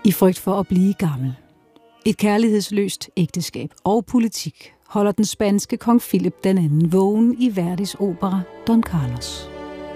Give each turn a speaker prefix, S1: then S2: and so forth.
S1: I frygt for at blive gammel. Et kærlighedsløst ægteskab og politik holder den spanske kong Philip II vågen i Verdis opera Don Carlos.